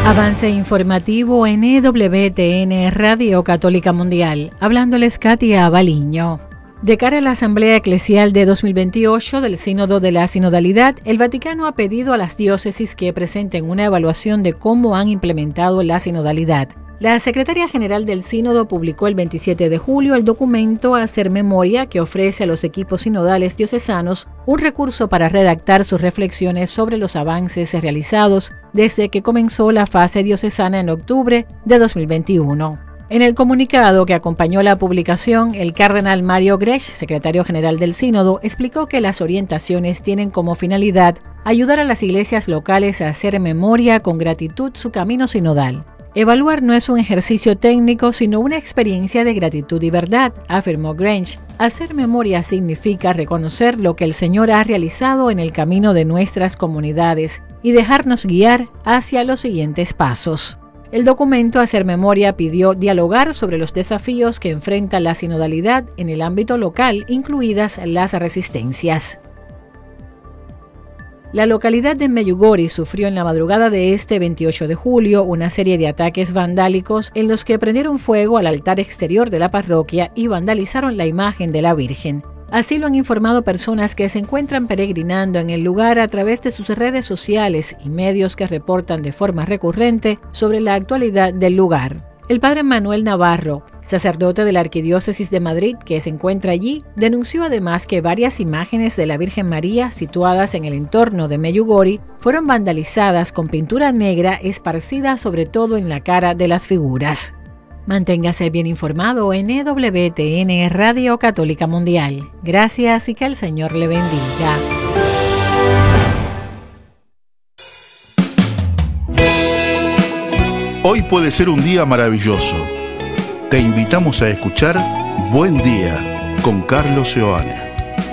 Avance informativo en EWTN Radio Católica Mundial. Hablándoles Katia Baliño. De cara a la Asamblea Eclesial de 2028 del Sínodo de la Sinodalidad, el Vaticano ha pedido a las diócesis que presenten una evaluación de cómo han implementado la sinodalidad. La secretaria general del Sínodo publicó el 27 de julio el documento Hacer Memoria, que ofrece a los equipos sinodales diocesanos un recurso para redactar sus reflexiones sobre los avances realizados desde que comenzó la fase diocesana en octubre de 2021. En el comunicado que acompañó la publicación, el cardenal Mario Grech, secretario general del Sínodo, explicó que las orientaciones tienen como finalidad ayudar a las iglesias locales a hacer memoria con gratitud su camino sinodal. Evaluar no es un ejercicio técnico, sino una experiencia de gratitud y verdad, afirmó Grange. Hacer memoria significa reconocer lo que el Señor ha realizado en el camino de nuestras comunidades y dejarnos guiar hacia los siguientes pasos. El documento Hacer Memoria pidió dialogar sobre los desafíos que enfrenta la sinodalidad en el ámbito local, incluidas las resistencias. La localidad de Medjugorje sufrió en la madrugada de este 28 de julio una serie de ataques vandálicos en los que prendieron fuego al altar exterior de la parroquia y vandalizaron la imagen de la Virgen. Así lo han informado personas que se encuentran peregrinando en el lugar a través de sus redes sociales y medios que reportan de forma recurrente sobre la actualidad del lugar. El padre Manuel Navarro, sacerdote de la Arquidiócesis de Madrid que se encuentra allí, denunció además que varias imágenes de la Virgen María situadas en el entorno de Medjugorje fueron vandalizadas con pintura negra esparcida sobre todo en la cara de las figuras. Manténgase bien informado en EWTN Radio Católica Mundial. Gracias y que el Señor le bendiga. Hoy puede ser un día maravilloso. Te invitamos a escuchar Buen Día con Carlos Seoane.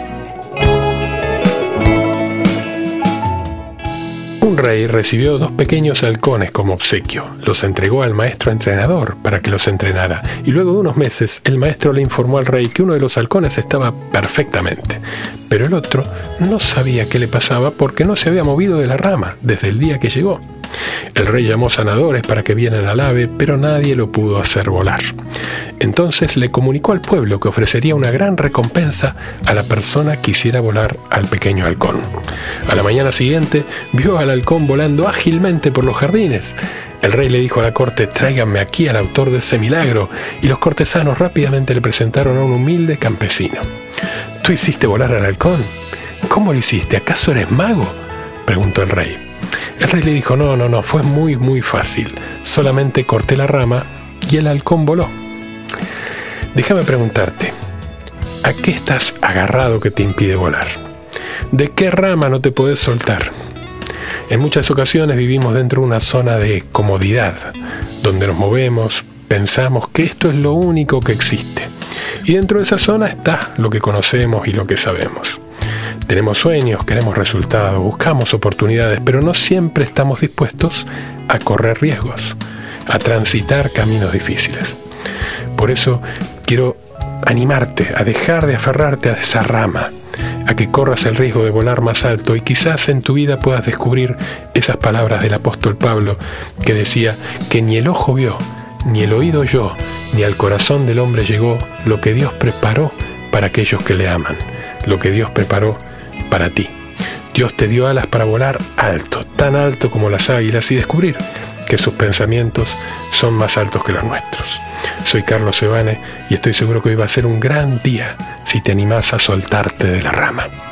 Un rey recibió 2 pequeños halcones como obsequio. Los entregó al maestro entrenador para que los entrenara. Y luego de unos meses, el maestro le informó al rey que uno de los halcones estaba perfectamente. Pero el otro no sabía qué le pasaba porque no se había movido de la rama desde el día que llegó. El rey llamó sanadores para que vieran al ave, pero nadie lo pudo hacer volar. Entonces le comunicó al pueblo que ofrecería una gran recompensa a la persona que hiciera volar al pequeño halcón. A la mañana siguiente vio al halcón volando ágilmente por los jardines. El rey le dijo a la corte: tráiganme aquí al autor de ese milagro, y los cortesanos rápidamente le presentaron a un humilde campesino. ¿Tú hiciste volar al halcón? ¿Cómo lo hiciste? ¿Acaso eres mago?, preguntó el rey. El rey le dijo: no, fue muy fácil. Solamente corté la rama y el halcón voló. Déjame preguntarte, ¿a qué estás agarrado que te impide volar? ¿De qué rama no te podés soltar? En muchas ocasiones vivimos dentro de una zona de comodidad, donde nos movemos, pensamos que esto es lo único que existe. Y dentro de esa zona está lo que conocemos y lo que sabemos. Tenemos sueños, queremos resultados, buscamos oportunidades, pero no siempre estamos dispuestos a correr riesgos, a transitar caminos difíciles. Por eso quiero animarte a dejar de aferrarte a esa rama, a que corras el riesgo de volar más alto y quizás en tu vida puedas descubrir esas palabras del apóstol Pablo que decía que ni el ojo vio, ni el oído oyó, ni al corazón del hombre llegó lo que Dios preparó para aquellos que le aman, lo que Dios preparó para ti. Dios te dio alas para volar alto, tan alto como las águilas, y descubrir que sus pensamientos son más altos que los nuestros. Soy Carlos Seoane y estoy seguro que hoy va a ser un gran día si te animás a soltarte de la rama.